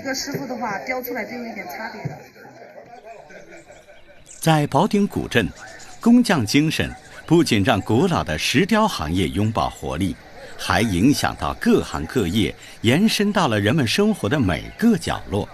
个师傅的话雕出来就有一点差别了。 在保定古镇，工匠精神不仅让古老的石雕行业拥抱活力，还影响到各行各业，延伸到了人们生活的每个角落。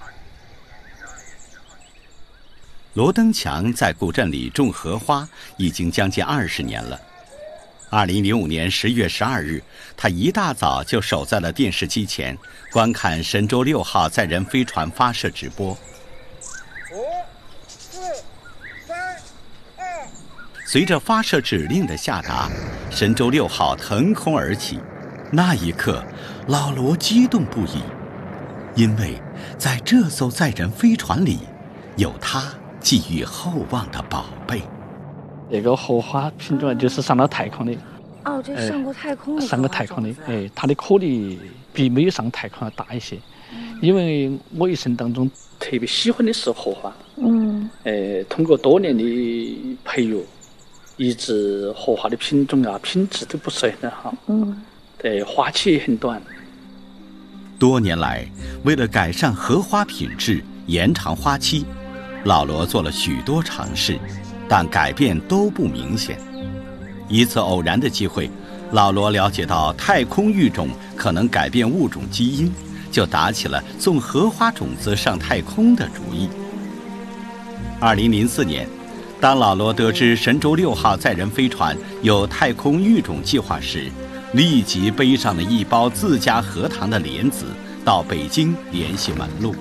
罗登强在古镇里种荷花已经将近20年了。2005年10月12日，他一大早就守在了电视机前，观看神舟6号载人飞船发射直播。5、4、3、2。随着发射指令的下达，神舟6号腾空而起。那一刻，老罗激动不已，因为在这艘载人飞船里，有他寄予厚望的宝贝。 那个荷花品种就是上了太空的。 哦，这上过太空的。 上过太空的，它的颗粒比没有上太空要大一些。因为我一生当中特别喜欢的是荷花。通过多年的培育，一直荷花的品种啊、品质都不是很好。花期也很短。 多年来，为了改善荷花品质、延长花期，老罗做了许多尝试，但改变都不明显。一次偶然的机会，老罗了解到太空育种可能改变物种基因，就打起了送荷花种子上太空的主意。2004年，当老罗得知神舟6号载人飞船有太空育种计划时，立即背上了一包自家荷塘的莲子，到北京联系门路。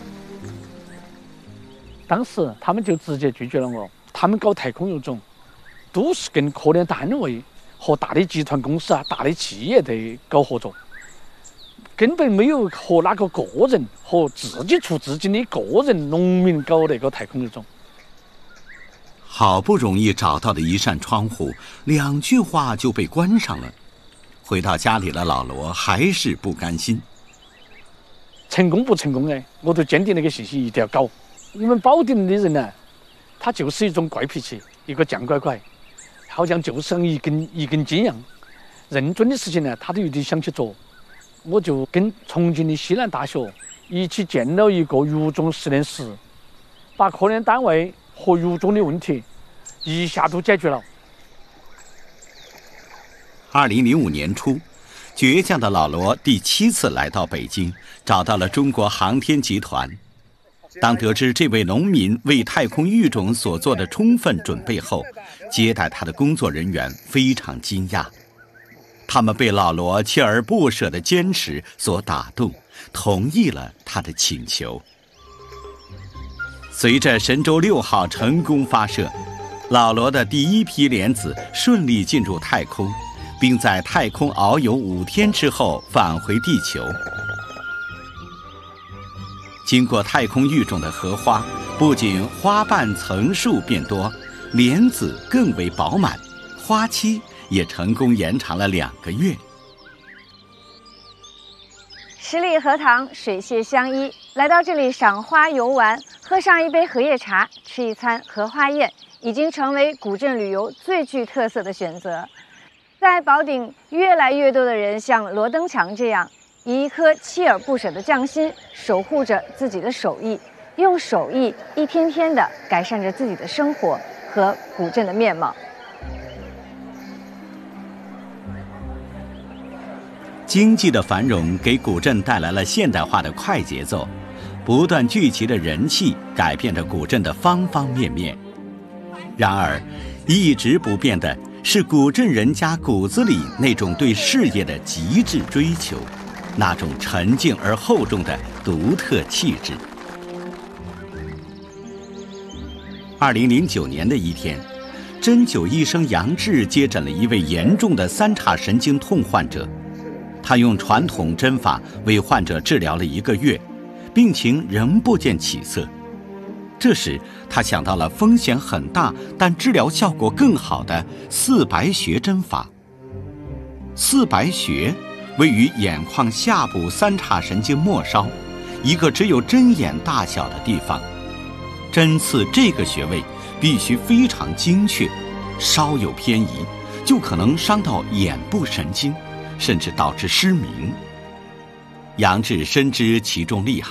当时他们就直接拒绝了我，他们搞太空育种都是跟科研单位和大的集团公司啊、大的企业在搞合作，根本没有和哪个个人和自己出资金的个人农民搞那个太空育种。 好不容易找到的一扇窗户，2句话就被关上了。回到家里的老罗还是不甘心。 成功不成功呢？我都坚定那个信息一定要搞。我们保定的人呢，他就是一种怪脾气，一个犟拐拐，好像就是一根筋一样。认真的事情呢，他都有点想去做。我就跟重庆的西南大学一起建了一个育种实验室，把科研单位和育种的问题一下都解决了。 2005年初，倔强的老罗第7次来到北京，找到了中国航天集团。当得知这位农民为太空育种所做的充分准备后，接待他的工作人员非常惊讶。他们被老罗锲而不舍的坚持所打动，同意了他的请求。随着神舟6号成功发射，老罗的第一批莲子顺利进入太空，并在太空遨游5天之后返回地球。经过太空育种的荷花，不仅花瓣层数变多，莲子更为饱满，花期也成功延长了2个月。 十里荷塘，水榭相依，来到这里赏花游玩，喝上一杯荷叶茶，吃一餐荷花宴，已经成为古镇旅游最具特色的选择。在保定，越来越多的人像罗登强这样，以一颗锲而不舍的匠心，守护着自己的手艺，用手艺一天天地改善着自己的生活和古镇的面貌。 经济的繁荣给古镇带来了现代化的快节奏，不断聚集的人气改变着古镇的方方面面。然而，一直不变的是古镇人家骨子里那种对事业的极致追求，那种沉静而厚重的独特气质。2009年的一天，针灸医生杨志接诊了一位严重的3叉神经痛患者。他用传统针法为患者治疗了1个月，病情仍不见起色。这时，他想到了风险很大但治疗效果更好的四白穴针法。四白穴位于眼眶下部3叉神经末梢，一个只有针眼大小的地方。针刺这个穴位必须非常精确，稍有偏移就可能伤到眼部神经，甚至导致失明。杨志深知其中利害，